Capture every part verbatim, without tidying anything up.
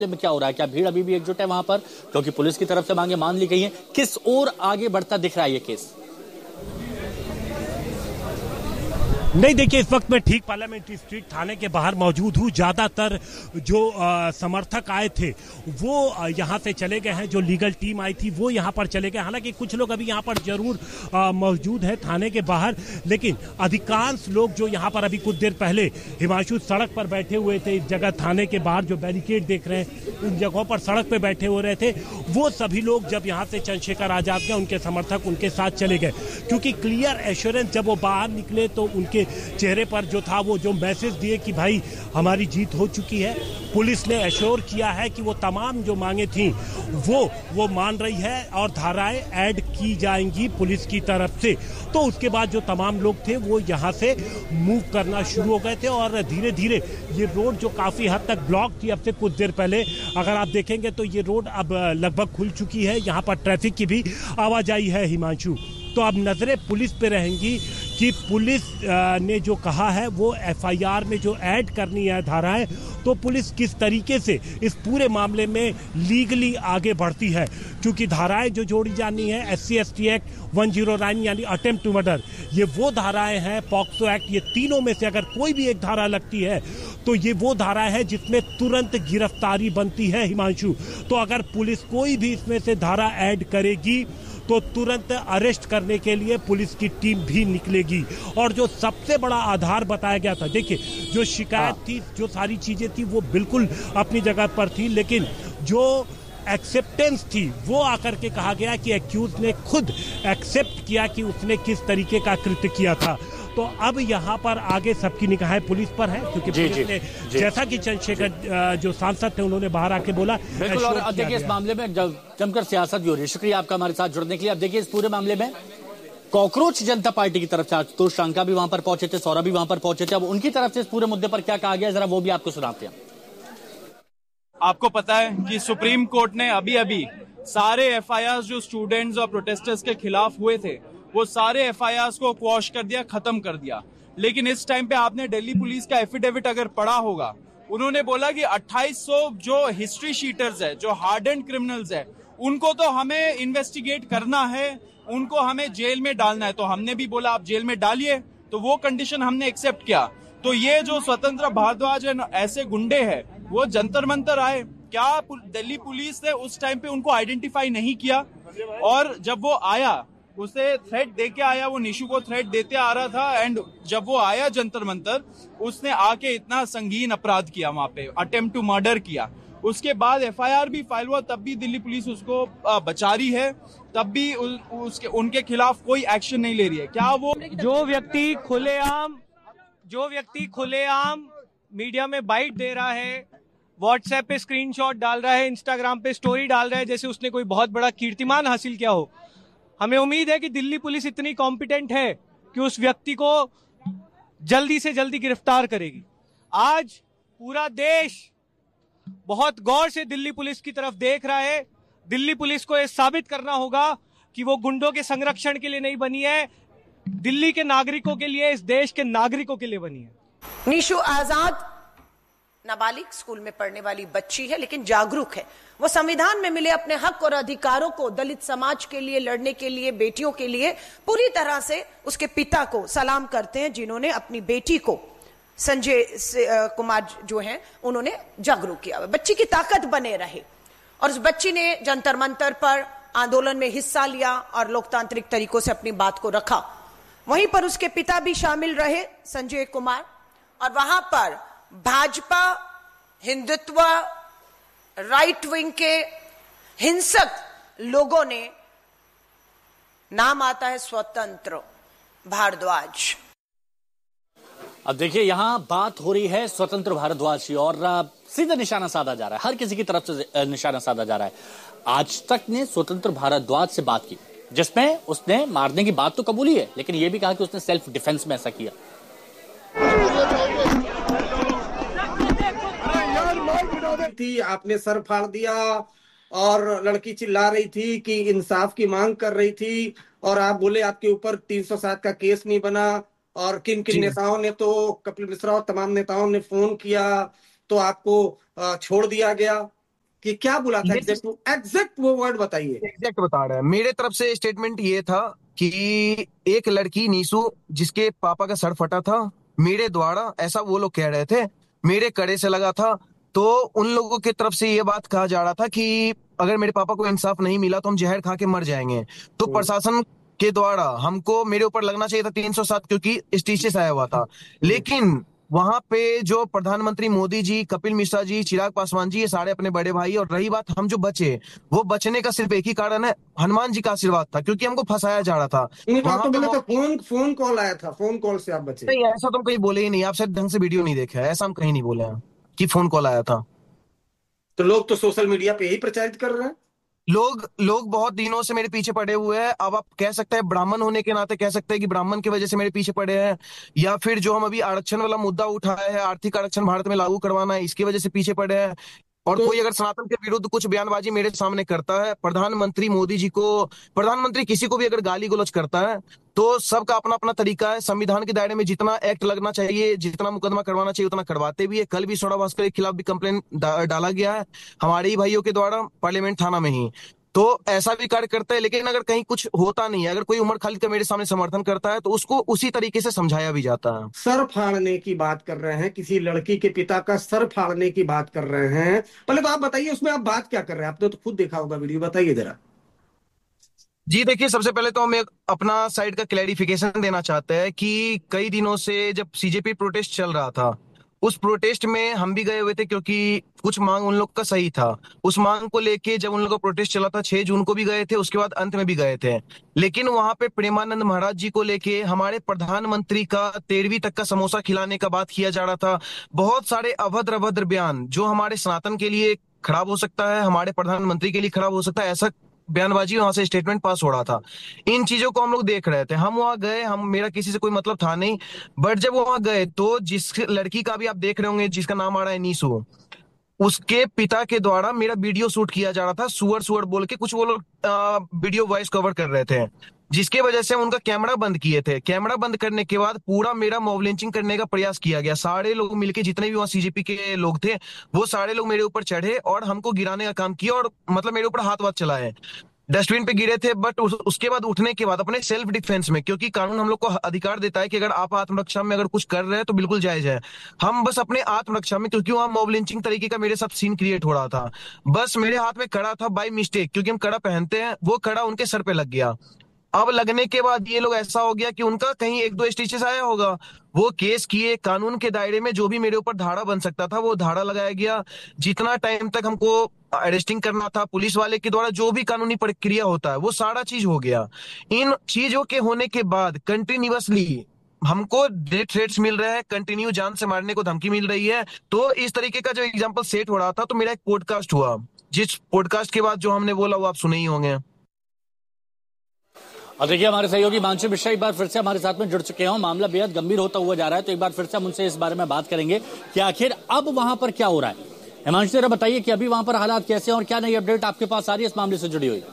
में क्या हो रहा है? क्या भीड़ अभी भी एकजुट है वहां पर? क्योंकि पुलिस की तरफ से मांगे मान ली गई हैं। किस ओर आगे बढ़ता दिख रहा है ये केस? नहीं, देखिए, इस वक्त मैं ठीक पार्लियामेंट्री स्ट्रीट थाने के बाहर मौजूद हूँ। ज्यादातर जो आ, समर्थक आए थे वो आ, यहाँ से चले गए हैं। जो लीगल टीम आई थी वो यहाँ पर चले गए। हालांकि कुछ लोग अभी यहाँ पर जरूर आ, मौजूद है थाने के बाहर, लेकिन अधिकांश लोग जो यहाँ पर अभी कुछ देर पहले हिमांशु सड़क पर बैठे हुए थे, इस जगह थाने के बाहर जो बैरिकेड देख रहे हैं उन जगहों पर सड़क पर बैठे हो रहे थे, वो सभी लोग जब यहाँ से चंद्रशेखर आजाद के उनके समर्थक उनके साथ चले गए, क्योंकि क्लियर एश्योरेंस जब वो बाहर निकले तो उनके चेहरे पर जो था वो जो मैसेज दिए कि भाई हमारी जीत हो चुकी है। पुलिस ने एश्योर किया है कि वो तमाम जो मांगे थी वो वो मान रही है और धाराएं ऐड की जाएंगी पुलिस की तरफ से। तो उसके बाद जो तमाम लोग थे वो यहाँ से मूव करना शुरू हो गए थे और धीरे धीरे ये रोड जो काफी हद तक ब्लॉक थी अब से कुछ देर पहले, अगर आप देखेंगे तो ये रोड अब लगभग खुल चुकी है। यहाँ पर ट्रैफिक की भी आवाजाही है हिमांशु। तो अब नजरें पुलिस पे रहेंगी कि पुलिस ने जो कहा है वो एफ आई आर में जो ऐड करनी है धाराएं, तो पुलिस किस तरीके से इस पूरे मामले में लीगली आगे बढ़ती है, क्योंकि धाराएं जो जोड़ी जानी है S C S T act एक सौ नौ यानी अटेम्प्ट टू मर्डर, ये वो धाराएं हैं, पॉक्सो एक्ट, ये तीनों में से अगर कोई भी एक धारा लगती है तो ये वो धारा है जिसमें तुरंत गिरफ्तारी बनती है हिमांशु। तो अगर पुलिस कोई भी इसमें से धारा ऐड करेगी तो तुरंत अरेस्ट करने के लिए पुलिस की टीम भी निकलेगी। और जो सबसे बड़ा आधार बताया गया था, देखिए, जो शिकायत थी, जो सारी चीजें थी वो बिल्कुल अपनी जगह पर थी, लेकिन जो एक्सेप्टेंस थी वो आकर के कहा गया कि एक्यूज ने खुद एक्सेप्ट किया कि उसने किस तरीके का कृत्य किया था। तो अब यहाँ पर आगे सबकी निगाहें पुलिस पर है, क्योंकि जी, पुलिस जी, ने जी, जैसा कि चंद्रशेखर जो सांसद थे उन्होंने बाहर आके बोला। बिल्कुल, और देखिए इस मामले में जमकर सियासत भी हो रही है। शुक्रिया आपका हमारे साथ जुड़ने के लिए। अब देखिए इस पूरे मामले में कॉकरोच जनता पार्टी की तरफ से आशुतोष शांका भी वहां पर पहुंचे थे, सौरभ भी वहां पर पहुंचे थे। अब उनकी तरफ से इस पूरे मुद्दे पर क्या कहा गया, जरा वो भी आपको सुनाते हैं। आपको पता है कि सुप्रीम कोर्ट ने अभी अभी सारे एफ आई आर जो स्टूडेंट्स और प्रोटेस्टर्स के खिलाफ हुए थे वो सारे एफ आई आर को क्वॉश कर दिया, खत्म कर दिया। लेकिन इस टाइम पे आपने दिल्ली पुलिस का एफिडेविट अगर पढ़ा होगा, उन्होंने बोला कि अट्ठाईस सौ जो हिस्ट्री शीटर्स है, जो हार्डेंड क्रिमिनल्स है, उनको तो हमें इन्वेस्टिगेट करना है, उनको हमें जेल में डालना है। तो हमने भी बोला आप जेल में डालिए, तो वो कंडीशन हमने एक्सेप्ट किया। तो ये जो स्वतंत्र भारद्वाज है, ऐसे गुंडे हैं, वो जंतर मंतर आए। क्या दिल्ली पुलिस ने उस टाइम पे उनको आइडेंटिफाई नहीं किया? और जब वो आया उसे थ्रेट दे के आया, वो निशु को थ्रेट देते आ रहा था, एंड जब वो आया जंतर मंतर, उसने आके इतना संगीन अपराध किया वहां पे, अटेम्प्ट टू मर्डर किया। उसके बाद एफ आई आर भी फाइल हुआ, तब भी दिल्ली पुलिस उसको बचा रही है, तब भी उ, उसके उनके खिलाफ कोई एक्शन नहीं ले रही है। क्या वो जो व्यक्ति खुलेआम जो व्यक्ति खुलेआम मीडिया में बाइट दे रहा है, व्हाट्सएप पे स्क्रीनशॉट डाल रहा है, इंस्टाग्राम पे स्टोरी डाल रहा है जैसे उसने कोई बहुत बड़ा कीर्तिमान हासिल किया हो, हमें उम्मीद है कि दिल्ली पुलिस इतनी कॉम्पिटेंट है कि उस व्यक्ति को जल्दी से जल्दी गिरफ्तार करेगी। आज पूरा देश बहुत गौर से दिल्ली पुलिस की तरफ देख रहा है। दिल्ली पुलिस को यह साबित करना होगा कि वो गुंडों के संरक्षण के लिए नहीं बनी है, दिल्ली के नागरिकों के लिए, इस देश के नागरिकों के लिए बनी है। निशु आजाद नाबालिग स्कूल में पढ़ने वाली बच्ची है, लेकिन जागरूक है। वो संविधान में मिले अपने हक और अधिकारों को दलित समाज के लिए लड़ने के लिए, बेटियों के लिए पूरी तरह से उसके पिता को सलाम करते हैं, जिन्होंने अपनी बेटी को, संजय कुमार जो हैं, उन्होंने जागरूक किया। बच्ची की ताकत बने रहे, और उस बच्ची ने जंतर मंतर पर आंदोलन में हिस्सा लिया और लोकतांत्रिक तरीकों से अपनी बात को रखा। वहीं पर उसके पिता भी शामिल रहे, संजय कुमार, और वहां पर भाजपा, हिंदुत्व, राइट विंग के हिंसक लोगों ने, नाम आता है स्वतंत्र भारद्वाज। अब देखिए यहां बात हो रही है स्वतंत्र भारद्वाज की, और सीधा निशाना साधा जा रहा है, हर किसी की तरफ से निशाना साधा जा रहा है। आज तक ने स्वतंत्र भारद्वाज से बात की, जिसमें उसने मारने की बात तो कबूली है, लेकिन यह भी कहा कि उसने सेल्फ डिफेंस में ऐसा किया। थी, आपने सर फाड़ दिया, और लड़की चिल्ला रही थी कि इंसाफ की मांग कर रही थी, और आप बोले आपके ऊपर तीन सौ सात का केस नहीं बना, और किन किन नेताओं ने, तो कपिल मिश्रा और तमाम नेताओं ने फोन किया तो आपको छोड़ दिया गया। कि क्या बोला था एग्जैक्ट एग्जैक्ट वो वर्ड बताइए। एग्जैक्ट बता रहे हैं। मेरे तरफ से स्टेटमेंट ये था कि एक लड़की नीसू जिसके पापा का सर फटा था मेरे द्वारा, ऐसा वो लोग कह रहे थे, मेरे कड़े से लगा था। तो उन लोगों की तरफ से ये बात कहा जा रहा था कि अगर मेरे पापा को इंसाफ नहीं मिला तो हम जहर खा के मर जाएंगे। तो प्रशासन के द्वारा हमको मेरे ऊपर लगना चाहिए था तीन सौ सात क्योंकि स्टीचेस आया हुआ था। लेकिन वहां पे जो प्रधानमंत्री मोदी जी, कपिल मिश्रा जी, चिराग पासवान जी, ये सारे अपने बड़े भाई, और रही बात हम जो बचे, वो बचने का सिर्फ एक ही कारण है, हनुमान जी का आशीर्वाद था, क्योंकि हमको फंसाया जा रहा था। तो बोले तो फोन फोन कॉल आया था, फोन कॉल से आप बचे। नहीं, ऐसा तो हम कहीं बोले ही नहीं, आप शायद ढंग से वीडियो नहीं देखा है, ऐसा हम कहीं नहीं बोले हैं कि फोन कॉल आया था। तो लोग तो सोशल मीडिया पे यही प्रचारित कर रहे हैं। लोग लोग बहुत दिनों से मेरे पीछे पड़े हुए हैं। अब आप कह सकते हैं ब्राह्मण होने के नाते कह सकते हैं कि ब्राह्मण की वजह से मेरे पीछे पड़े हैं, या फिर जो हम अभी आरक्षण वाला मुद्दा उठाया है, आर्थिक आरक्षण भारत में लागू करवाना है, इसकी वजह से पीछे पड़े हैं। और तो, कोई अगर सनातन के विरुद्ध कुछ बयानबाजी मेरे सामने करता है, प्रधानमंत्री मोदी जी को, प्रधानमंत्री किसी को भी अगर गाली गलौज करता है, तो सबका अपना अपना तरीका है। संविधान के दायरे में जितना एक्ट लगना चाहिए, जितना मुकदमा करवाना चाहिए, उतना करवाते भी है। कल भी सौरभ भास्कर के खिलाफ भी कंप्लेन डाला गया है हमारे ही भाइयों के द्वारा पार्लियामेंट थाना में ही। तो ऐसा भी कार्य करता है। लेकिन अगर कहीं कुछ होता नहीं है, अगर कोई उमर खालिद का मेरे सामने समर्थन करता है, तो उसको उसी तरीके से समझाया भी जाता है। सर फाड़ने की बात कर रहे हैं, किसी लड़की के पिता का सर फाड़ने की बात कर रहे हैं। पहले तो आप बताइए उसमें आप बात क्या कर रहे हैं, आपने तो खुद देखा होगा वीडियो, बताइए जरा। जी देखिए, सबसे पहले तो हम एक अपना साइड का क्लैरिफिकेशन देना चाहते हैं कि कई दिनों से जब सीजेपी प्रोटेस्ट चल रहा था, उस प्रोटेस्ट में हम भी गए हुए थे, क्योंकि कुछ मांग उन लोग का सही था। उस मांग को लेके जब उन लोग का प्रोटेस्ट चला था, छह जून को भी गए थे, उसके बाद अंत में भी गए थे। लेकिन वहां पे प्रेमानंद महाराज जी को लेके हमारे प्रधानमंत्री का तेरहवीं तक का समोसा खिलाने का बात किया जा रहा था। बहुत सारे अभद्र अभद्र बयान जो हमारे सनातन के लिए खराब हो सकता है, हमारे प्रधानमंत्री के लिए खराब हो सकता है, ऐसा बयानबाजी वहां से स्टेटमेंट पास हो रहा था। इन चीजों को हम लोग देख रहे थे। हम वहां गए, हम मेरा किसी से कोई मतलब था नहीं, बट जब वहां गए तो जिस लड़की का भी आप देख रहे होंगे जिसका नाम आ रहा है नीसू, उसके पिता के द्वारा मेरा वीडियो शूट किया जा रहा था। सुअर सुअर बोल के कुछ वो लोग वीडियो वॉइस कवर कर रहे थे, जिसके वजह से उनका कैमरा बंद किए थे। कैमरा बंद करने के बाद पूरा मेरा मॉब लिंचिंग करने का प्रयास किया गया। सारे लोग मिलके, जितने भी वहां सीजेपी के लोग थे, वो सारे लोग मेरे ऊपर चढ़े और हमको गिराने का काम किया, और मतलब मेरे ऊपर हाथ वाथ चलाए। डस्टबिन पे गिरे थे, बट उस, उसके बाद उठने के बाद अपने सेल्फ डिफेंस में, क्योंकि कानून हम लोग को अधिकार देता है कि अगर आप आत्मरक्षा में अगर कुछ कर रहे हैं तो बिल्कुल जायज है। हम बस अपने आत्मरक्षा में, क्योंकि वहां मॉब लिंचिंग तरीके का मेरे साथ सीन क्रिएट हो रहा था, बस मेरे हाथ में कड़ा था बाय मिस्टेक, क्योंकि हम कड़ा पहनते हैं, वो कड़ा उनके सर पे लग गया। अब लगने के बाद ये लोग ऐसा हो गया कि उनका कहीं एक दो स्टिचेस आया होगा, वो केस किए। कानून के दायरे में जो भी मेरे ऊपर धारा बन सकता था वो धारा लगाया गया। जितना टाइम तक हमको अरेस्टिंग करना था पुलिस वाले के द्वारा, जो भी कानूनी प्रक्रिया होता है वो सारा चीज हो गया। इन चीजों के होने के बाद कंटिन्यूअसली हमको डेथ थ्रेट्स मिल रहे हैं, कंटिन्यू जान से मारने को धमकी मिल रही है। तो इस तरीके का जो एग्जाम्पल सेट हो रहा था, तो मेरा एक पॉडकास्ट हुआ, जिस पॉडकास्ट के बाद जो हमने बोला वो आप सुने ही होंगे। और देखिए, हमारे सहयोगी हिमांशु मिश्रा एक बार फिर से हमारे साथ में जुड़ चुके हैं। मामला बेहद गंभीर होता हुआ जा रहा है, तो एक बार फिर से हम उनसे इस बारे में बात करेंगे कि आखिर अब वहां पर क्या हो रहा है। हिमांशु जरा बताइए कि अभी वहां पर हालात कैसे हैं और क्या नई अपडेट आपके पास आ रही है इस मामले से जुड़ी हुई।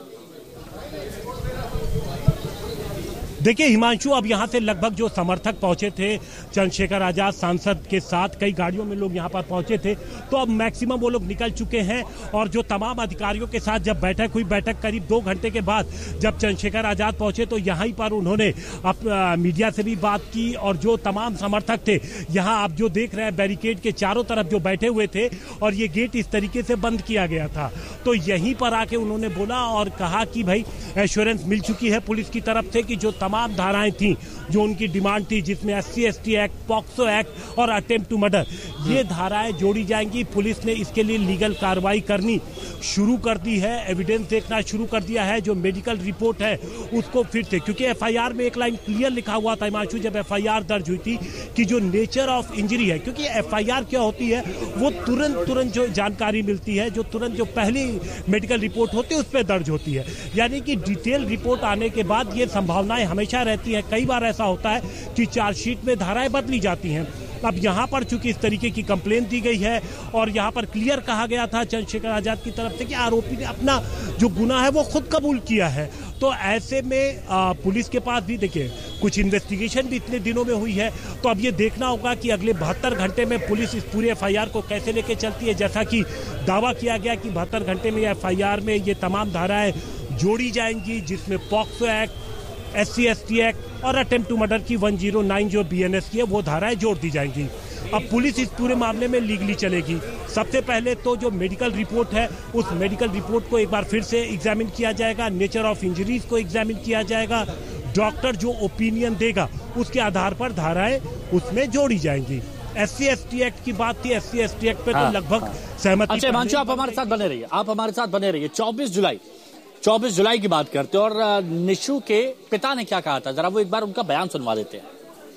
देखिए हिमांशु, अब यहाँ से लगभग जो समर्थक पहुंचे थे चंद्रशेखर आजाद सांसद के साथ, कई गाड़ियों में लोग यहाँ पर पहुंचे थे, तो अब मैक्सिमम वो लोग निकल चुके हैं। और जो तमाम अधिकारियों के साथ जब बैठक हुई, बैठक करीब दो घंटे के बाद जब चंद्रशेखर आजाद पहुंचे, तो यहाँ पर उन्होंने अप, आ, मीडिया से भी बात की। और जो तमाम समर्थक थे यहाँ आप जो देख रहे हैं, बैरिकेड के चारों तरफ जो बैठे हुए थे, और ये गेट इस तरीके से बंद किया गया था। तो यहीं पर आके उन्होंने बोला और कहा कि भाई एश्योरेंस मिल चुकी है पुलिस की तरफ से कि जो तमाम धाराएं थी जो उनकी डिमांड थी, जिसमें SC ST act, POCSO act और अटेम्प्ट टू मर्डर, ये धाराएं जोड़ी जाएंगी। पुलिस ने इसके लिए लीगल कार्रवाई करनी शुरू कर दी है, एविडेंस देखना शुरू कर दिया है। जो मेडिकल रिपोर्ट है उसको फिर से, क्योंकि एफआईआर में एक लाइन क्लियर लिखा हुआ था हिमांशु, जब एफआईआर दर्ज हुई थी, कि जो नेचर ऑफ इंजरी है, क्योंकि एफआईआर क्या होती है, वो तुरंत तुरंत जो जानकारी मिलती है, जो तुरंत जो पहली मेडिकल रिपोर्ट होती है उस पर दर्ज होती है। यानी कि डिटेल रिपोर्ट आने के बाद ये संभावनाएं हमेशा रहती है। कई बार ऐसा होता है कि चार्जशीट में धाराएं बदली जाती हैं, अब यहाँ पर चूंकि इस तरीके की कंप्लेंट दी गई है और यहाँ पर क्लियर कहा गया था चंद्रशेखर आजाद की तरफ से कि आरोपी ने अपना जो गुनाह है वो खुद कबूल किया है, तो ऐसे में आ, पुलिस के पास भी देखिए कुछ इन्वेस्टिगेशन भी इतने दिनों में हुई है, तो अब ये देखना होगा कि अगले बहत्तर घंटे में पुलिस इस पूरे एफ आई आर को कैसे लेके चलती है। जैसा कि दावा किया गया कि बहत्तर घंटे में एफ आई आर में ये तमाम धाराएं जोड़ी जाएंगी, जिसमें POCSO act, S C S T act और अटेम्प्ट टू मर्डर की एक सौ नौ जो बी एन एस की है वो धाराएं जोड़ दी जाएंगी। अब पुलिस इस पूरे मामले में लीगली चलेगी। सबसे पहले तो जो मेडिकल रिपोर्ट है उस मेडिकल रिपोर्ट को एक बार फिर से एग्जामिन किया जाएगा, नेचर ऑफ इंजरीज को एग्जामिन किया जाएगा, डॉक्टर जो ओपिनियन देगा उसके आधार पर धाराएं उसमें जोड़ी जाएंगी। S C S T act की बात थी, S C S T act पे तो लगभग सहमति। अच्छा हिमांशु, आप हमारे साथ बने रहिए, आप हमारे साथ बने रहिए। चौबीस जुलाई चौबीस जुलाई की बात करते हैं और निशु के पिता ने क्या कहा था, जरा वो एक बार उनका बयान सुनवा देते हैं।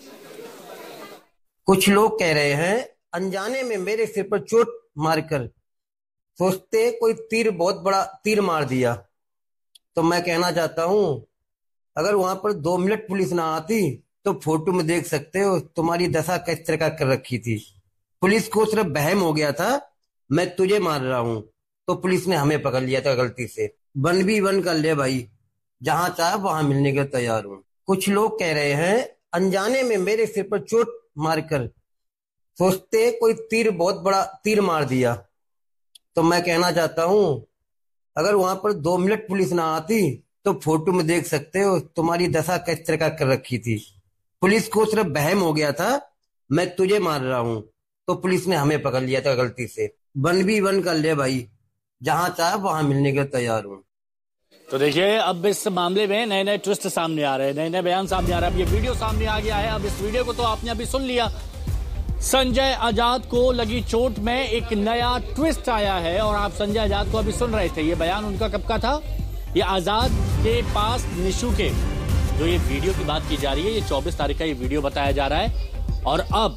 कुछ लोग कह रहे हैं अनजाने में मेरे सिर पर चोट मारकर सोचते कोई तीर बहुत बड़ा तीर मार दिया, तो मैं कहना चाहता हूं अगर वहां पर दो मिनट पुलिस ना आती तो फोटो में देख सकते हो तुम्हारी दशा किस तरह कर रखी थी। पुलिस को सिर्फ बहम हो गया था मैं तुझे मार रहा हूं, तो पुलिस ने हमें पकड़ लिया था गलती से। वन भी वन कर ले भाई, जहां चाहे वहां मिलने के तैयार हूं। कुछ लोग कह रहे हैं अनजाने में मेरे सिर पर चोट मारकर सोचते कोई तीर बहुत बड़ा तीर मार दिया, तो मैं कहना चाहता हूं अगर वहां पर दो मिनट पुलिस ना आती तो फोटो में देख सकते हो तुम्हारी दशा किस तरह कर रखी थी। पुलिस को सिर्फ बहम हो गया था मैं तुझे मार रहा हूं, तो पुलिस ने हमें पकड़ लिया था गलती से। वन भी वन कर ले भाई, जहां चाहे वहां मिलने के तैयार हूं। तो देखिए अब इस मामले में नए नए ट्विस्ट सामने आ रहे हैं, नए नए बयान सामने आ रहे हैं। अब ये वीडियो सामने आ गया है। अब इस वीडियो को तो आपने अभी सुन लिया। संजय आजाद को लगी चोट में एक नया ट्विस्ट आया है और आप संजय आजाद को अभी सुन रहे थे। ये बयान उनका कब का था? ये आजाद के पास निशु के जो ये वीडियो की बात की जा रही है, ये चौबीस तारीख का ये वीडियो बताया जा रहा है। और अब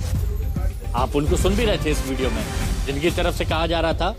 आप उनको सुन भी रहे थे इस वीडियो में, जिनकी तरफ से कहा जा रहा था।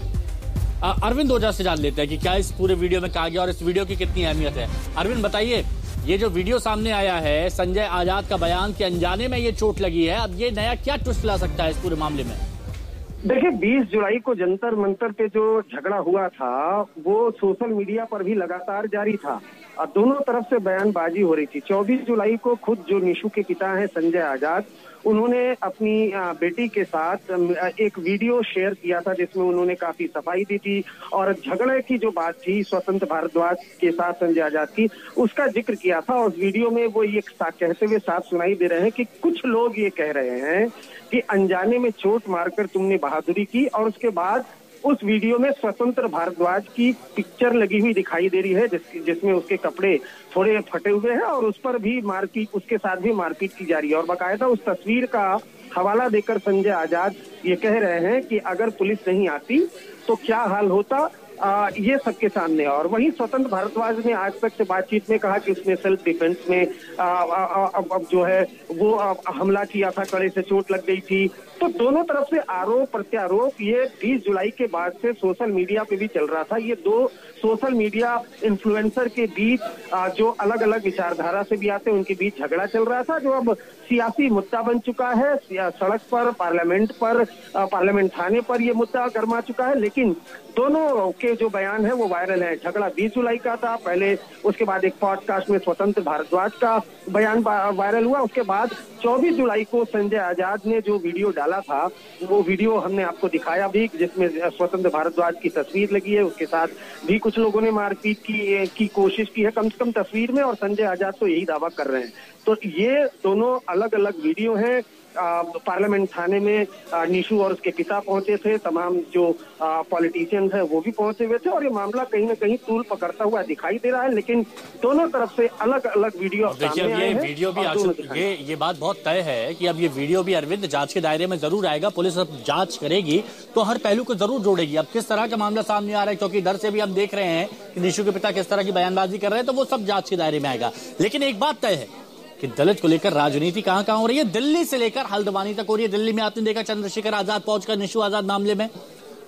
अरविंद ओझा से जान लेते हैं कि क्या इस पूरे वीडियो में कहा गया और इस वीडियो की कितनी अहमियत है। अरविंद बताइए, ये जो वीडियो सामने आया है संजय आजाद का बयान के अनजाने में ये चोट लगी है, अब ये नया क्या ट्विस्ट ला सकता है इस पूरे मामले में? देखिए बीस जुलाई को जंतर मंतर पे जो झगड़ा हुआ था वो सोशल मीडिया पर भी लगातार जारी था और दोनों तरफ से बयानबाजी हो रही थी। चौबीस जुलाई को खुद जो निशु के पिता हैं संजय आजाद, उन्होंने अपनी बेटी के साथ एक वीडियो शेयर किया था जिसमें उन्होंने काफी सफाई दी थी और झगड़े की जो बात थी स्वतंत्र भारद्वाज के साथ संजय आजाद की, उसका जिक्र किया था। और उस वीडियो में वो ये कहते हुए साफ सुनाई दे रहे हैं कि कुछ लोग ये कह रहे हैं कि अनजाने में चोट मारकर तुमने बहादुरी की। और उसके बाद उस वीडियो में स्वतंत्र भारद्वाज की पिक्चर लगी हुई दिखाई दे रही है जिस, जिसमें उसके कपड़े थोड़े फटे हुए हैं और उस पर भी मारपीट, उसके साथ भी मारपीट की जा रही है। और बाकायदा उस तस्वीर का हवाला देकर संजय आजाद ये कह रहे हैं कि अगर पुलिस नहीं आती तो क्या हाल होता, आ, ये सबके सामने। और वहीं स्वतंत्र भारद्वाज ने आज तक से बातचीत में कहा कि उसने सेल्फ डिफेंस में आ, आ, आ, अब जो है वो आ, हमला किया था, कड़े से चोट लग गई थी। तो दोनों तरफ से आरोप प्रत्यारोप ये बीस जुलाई के बाद से सोशल मीडिया पे भी चल रहा था। ये दो सोशल मीडिया इन्फ्लुएंसर के बीच जो अलग अलग विचारधारा से भी आते हैं उनके बीच झगड़ा चल रहा था, जो अब सियासी मुद्दा बन चुका है। सड़क पर, पार्लियामेंट पर, पार्लियामेंट थाने पर ये मुद्दा गर्मा चुका है। लेकिन दोनों के जो बयान है वो वायरल है। झगड़ा बीस जुलाई का था पहले, उसके बाद एक पॉडकास्ट में स्वतंत्र भारद्वाज का बयान वायरल हुआ। उसके बाद चौबीस जुलाई को संजय आजाद ने जो वीडियो डाला था वो वीडियो हमने आपको दिखाया भी, जिसमें स्वतंत्र भारद्वाज की तस्वीर लगी है। उसके साथ भी कुछ लोगों ने मारपीट की की कोशिश की है कम से कम तस्वीर में, और संजय आजाद तो यही दावा कर रहे हैं। तो ये दोनों अलग अलग वीडियो हैं। पार्लियामेंट थाने में निशु और उसके पिता पहुंचे थे, तमाम जो पॉलिटिशियंस हैं वो भी पहुंचे हुए थे और ये मामला कहीं ना कहीं तूल पकड़ता हुआ दिखाई दे रहा है। लेकिन दोनों तरफ से अलग अलग वीडियो देखिए, अब ये वीडियो भी आ, ये ये बात बहुत तय है कि अब ये वीडियो भी अरविंद जांच के दायरे में जरूर आएगा। पुलिस अब जांच करेगी तो हर पहलू को जरूर जोड़ेगी। अब किस तरह का मामला सामने आ रहा है, क्योंकि इधर से भी हम देख रहे हैं कि निशु के पिता किस तरह की बयानबाजी कर रहे हैं, तो वो सब जांच के दायरे में आएगा। लेकिन एक बात तय है कि दलित को लेकर राजनीति कहां कहां हो रही है। दिल्ली से लेकर हल्द्वानी तक हो रही है। दिल्ली में आपने देखा चंद्रशेखर आजाद पहुंचकर निशु आजाद मामले में,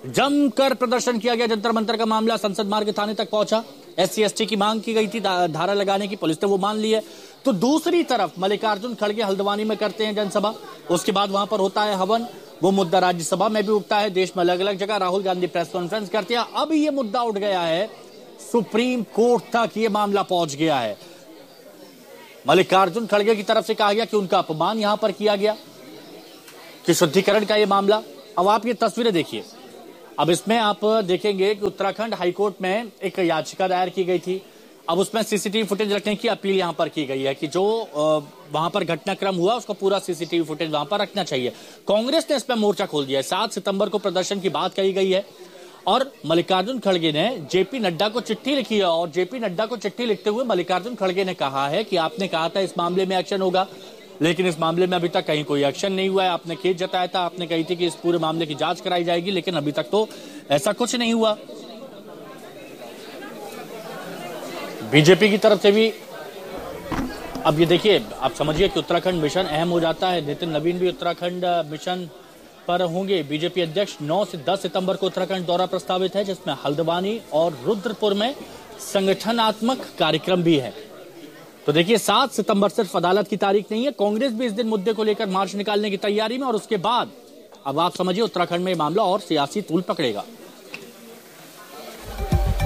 जमकर प्रदर्शन किया गया। जंतर मंतर का मामला संसद मार्ग थाने तक पहुंचा। एससी एसटी की मांग की गई थी धारा लगाने की, पुलिस ने वो मान ली है। तो दूसरी तरफ मल्लिकार्जुन खड़गे हल्द्वानी में करते हैं जनसभा, उसके बाद वहां पर होता है हवन। वो मुद्दा राज्यसभा में भी उठता है, देश में अलग अलग जगह राहुल गांधी प्रेस कॉन्फ्रेंस करते हैं। अब ये मुद्दा उठ गया है सुप्रीम कोर्ट तक, ये मामला पहुंच गया है। मल्लिकार्जुन खड़गे की तरफ से कहा गया कि उनका अपमान यहां पर किया गया, कि शुद्धिकरण का ये मामला। अब आप ये तस्वीरें देखिए। अब इसमें आप देखेंगे कि उत्तराखंड हाईकोर्ट में एक याचिका दायर की गई थी। अब उसमें सीसीटीवी फुटेज रखने की अपील यहां पर की गई है कि जो वहां पर घटनाक्रम हुआ उसका पूरा सीसीटीवी फुटेज वहां पर रखना चाहिए। कांग्रेस ने इस पर मोर्चा खोल दिया है। सात सितंबर को प्रदर्शन की बात कही गई है और मल्लिकार्जुन खड़गे ने जेपी नड्डा को चिट्ठी लिखी है और जेपी नड्डा को चिट्ठी लिखते हुए मल्लिकार्जुन खड़गे ने कहा है कि आपने कहा था इस मामले में एक्शन होगा, लेकिन इस मामले में अभी तक कहीं कोई एक्शन नहीं हुआ है। आपने खेद जताया था, आपने कही थी कि इस पूरे मामले की जांच कराई जाएगी, लेकिन अभी तक तो ऐसा कुछ नहीं हुआ। बीजेपी की तरफ से भी अब ये देखिए, आप समझिए कि उत्तराखंड मिशन अहम हो जाता है। नितिन नवीन भी उत्तराखंड मिशन पर होंगे। बीजेपी अध्यक्ष नौ से दस सितंबर को उत्तराखंड दौरा प्रस्तावित है, जिसमें हल्द्वानी और रुद्रपुर में संगठनात्मक कार्यक्रम भी है। तो देखिए, सात सितंबर सिर्फ अदालत की तारीख नहीं है, कांग्रेस भी इस दिन मुद्दे को लेकर मार्च निकालने की तैयारी में। और उसके बाद अब आप समझिए उत्तराखंड में मामला और सियासी तूल पकड़ेगा।